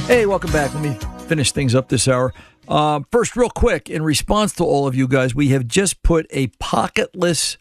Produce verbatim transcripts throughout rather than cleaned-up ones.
Hey, welcome back. Let me finish things up this hour. Uh, first, real quick, in response to all of you guys, we have just put a pocketless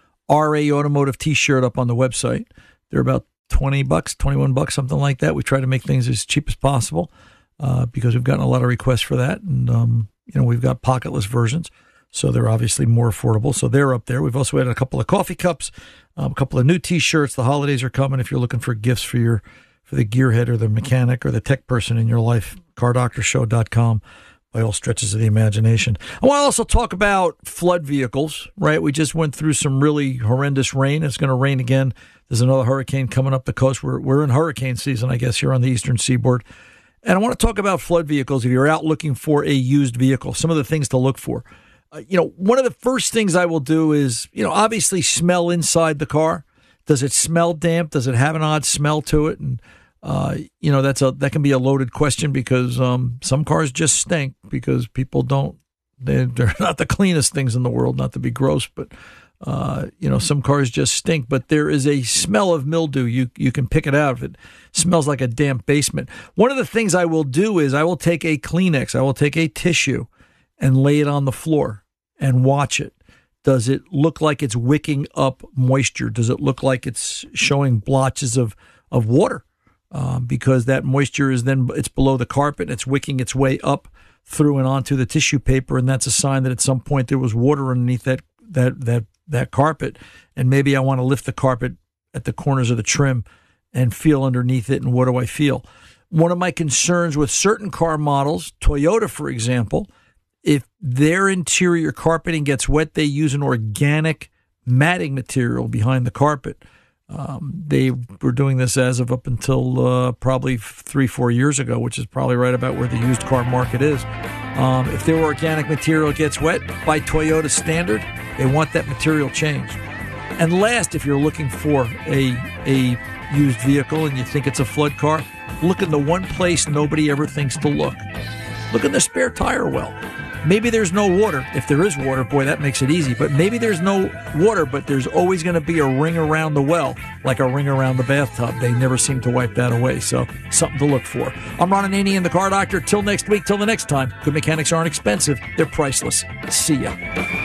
R A Automotive T-shirt up on the website. They're about twenty bucks, twenty-one bucks, something like that. We try to make things as cheap as possible uh, because we've gotten a lot of requests for that. And, um, you know, we've got pocketless versions, so they're obviously more affordable. So they're up there. We've also had a couple of coffee cups, um, a couple of new T-shirts. The holidays are coming. If you're looking for gifts for your for the gearhead or the mechanic or the tech person in your life, car doctor show dot com by all stretches of the imagination. I want to also talk about flood vehicles, right? We just went through some really horrendous rain. It's going to rain again. There's another hurricane coming up the coast. We're, we're in hurricane season, I guess, here on the eastern seaboard. And I want to talk about flood vehicles. If you're out looking for a used vehicle, some of the things to look for. Uh, you know, one of the first things I will do is, you know, obviously smell inside the car. Does it smell damp? Does it have an odd smell to it? And, uh, you know, that's a that can be a loaded question because um, some cars just stink because people don't, they're, they're not the cleanest things in the world, not to be gross, but, uh, you know, some cars just stink. But there is a smell of mildew. You, you can pick it out if it smells like a damp basement. One of the things I will do is I will take a Kleenex, I will take a tissue and lay it on the floor and watch it. Does it look like it's wicking up moisture? Does it look like it's showing blotches of, of water? Um, because that moisture is then, it's below the carpet, and it's wicking its way up through and onto the tissue paper, and that's a sign that at some point there was water underneath that that that that carpet, and maybe I want to lift the carpet at the corners of the trim and feel underneath it, and what do I feel? One of my concerns with certain car models, Toyota, for example, if their interior carpeting gets wet, they use an organic matting material behind the carpet. Um, they were doing this as of up until uh, probably three, four years ago, which is probably right about where the used car market is. Um, if their organic material gets wet, by Toyota standard, they want that material changed. And last, if you're looking for a a used vehicle and you think it's a flood car, look in the one place nobody ever thinks to look. Look in the spare tire well. Maybe there's no water. If there is water, boy, that makes it easy. But maybe there's no water, but there's always going to be a ring around the well, like a ring around the bathtub. They never seem to wipe that away. So something to look for. I'm Ron Ananian, the Car Doctor. Till next week, till the next time. Good mechanics aren't expensive. They're priceless. See ya.